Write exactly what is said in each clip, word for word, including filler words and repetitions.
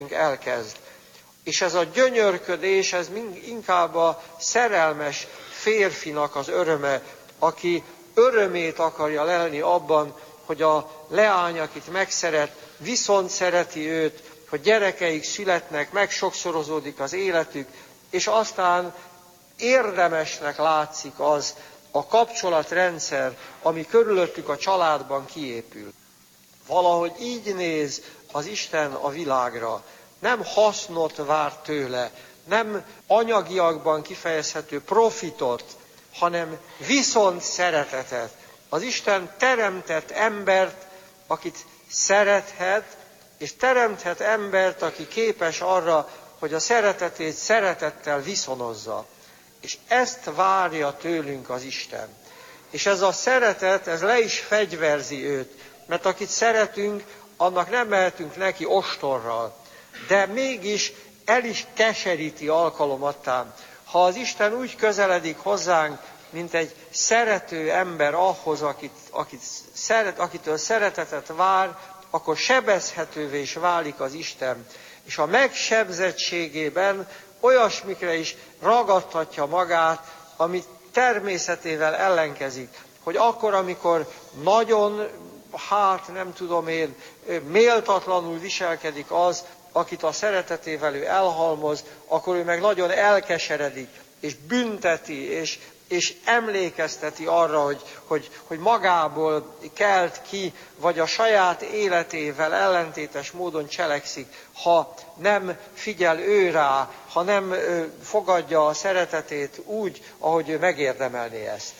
elkezd. És ez a gyönyörködés, ez inkább a szerelmes férfinak az öröme, aki örömét akarja lelni abban, hogy a leány, akit megszeret, viszont szereti őt, hogy gyerekeik születnek, megsokszorozódik az életük, és aztán érdemesnek látszik az a kapcsolatrendszer, ami körülöttük a családban kiépül. Valahogy így néz az Isten a világra. Nem hasznot vár tőle, nem anyagiakban kifejezhető profitot, hanem viszont szeretetet. Az Isten teremtett embert, akit szerethet, és teremthet embert, aki képes arra, hogy a szeretetét szeretettel viszonozza. És ezt várja tőlünk az Isten. És ez a szeretet, ez le is fegyverzi őt, mert akit szeretünk, annak nem mehetünk neki ostorral, de mégis el is keseríti alkalomattán. Ha az Isten úgy közeledik hozzánk, mint egy szerető ember ahhoz, akit, akit szeret, akitől szeretetet vár, akkor sebezhetővé is válik az Isten. És a megsebzettségében olyasmikre is ragadtatja magát, amit természetével ellenkezik. Hogy akkor, amikor nagyon, hát nem tudom én, méltatlanul viselkedik az, akit a szeretetével ő elhalmoz, akkor ő meg nagyon elkeseredik, és bünteti, és, és emlékezteti arra, hogy, hogy, hogy magából kelt ki, vagy a saját életével ellentétes módon cselekszik, ha nem figyel ő rá, ha nem fogadja a szeretetét úgy, ahogy ő megérdemelné ezt.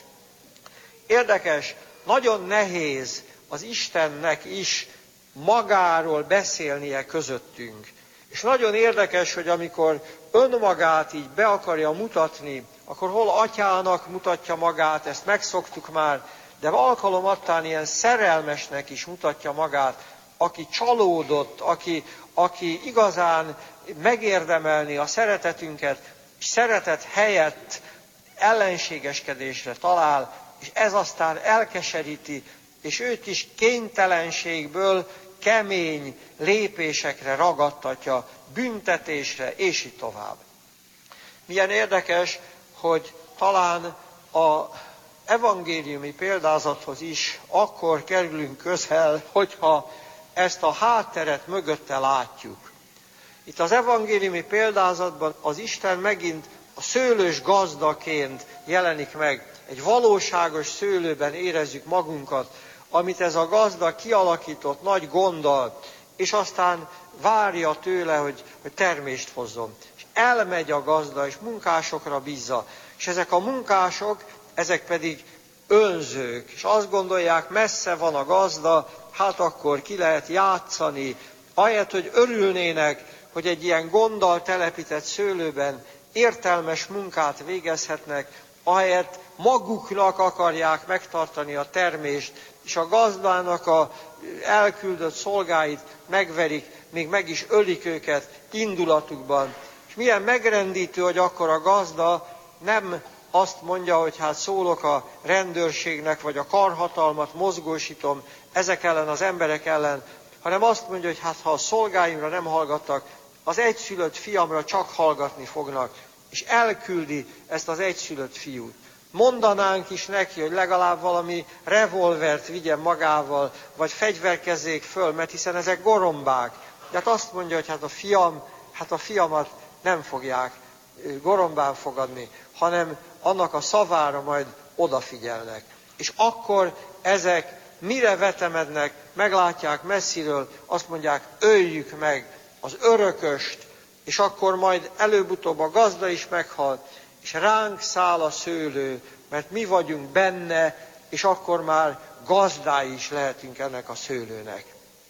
Érdekes, nagyon nehéz az Istennek is magáról beszélnie közöttünk. És nagyon érdekes, hogy amikor önmagát így be akarja mutatni, akkor hol atyának mutatja magát, ezt megszoktuk már, de alkalomattán ilyen szerelmesnek is mutatja magát, aki csalódott, aki, aki igazán megérdemelni a szeretetünket, és szeretet helyett ellenségeskedésre talál, és ez aztán elkeseríti, és őt is kénytelenségből kemény lépésekre ragadtatja, büntetésre, és így tovább. Milyen érdekes, hogy talán az evangéliumi példázathoz is akkor kerülünk közel, hogyha ezt a hátteret mögötte látjuk. Itt az evangéliumi példázatban az Isten megint a szőlős gazdaként jelenik meg. Egy valóságos szőlőben érezzük magunkat, amit ez a gazda kialakított nagy gonddal, és aztán várja tőle, hogy, hogy termést hozzon. És elmegy a gazda, és munkásokra bízza. És ezek a munkások, ezek pedig önzők, és azt gondolják, messze van a gazda, hát akkor ki lehet játszani. Ahelyett, hogy örülnének, hogy egy ilyen gonddal telepített szőlőben értelmes munkát végezhetnek, ahelyett maguknak akarják megtartani a termést, és a gazdának a elküldött szolgáit megverik, még meg is ölik őket indulatukban. És milyen megrendítő, hogy akkor a gazda nem azt mondja, hogy hát szólok a rendőrségnek, vagy a karhatalmat mozgósítom ezek ellen az emberek ellen, hanem azt mondja, hogy hát ha a szolgáimra nem hallgattak, az egyszülött fiamra csak hallgatni fognak, és elküldi ezt az egyszülött fiút. Mondanánk is neki, hogy legalább valami revolvert vigyen magával, vagy fegyverkezzék föl, mert hiszen ezek gorombák. De hát azt mondja, hogy hát a fiam, hát a fiamat nem fogják gorombán fogadni, hanem annak a szavára majd odafigyelnek. És akkor ezek mire vetemednek, meglátják messziről, azt mondják, öljük meg az örököst, és akkor majd előbb-utóbb a gazda is meghal, és ránk száll a szőlő, mert mi vagyunk benne, és akkor már gazdái is lehetünk ennek a szőlőnek.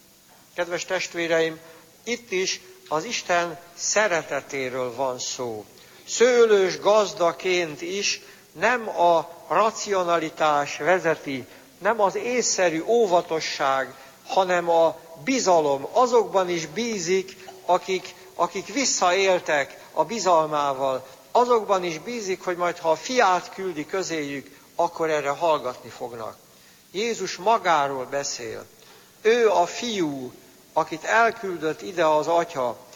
Kedves testvéreim, itt is az Isten szeretetéről van szó. Szőlős gazdaként is nem a racionalitás vezeti, nem az észszerű óvatosság, hanem a bizalom. Azokban is bízik, akik, akik visszaéltek a bizalmával. Azokban is bízik, hogy majd ha a fiát küldi közéjük, akkor erre hallgatni fognak. Jézus magáról beszél. Ő a fiú, akit elküldött ide az Atya,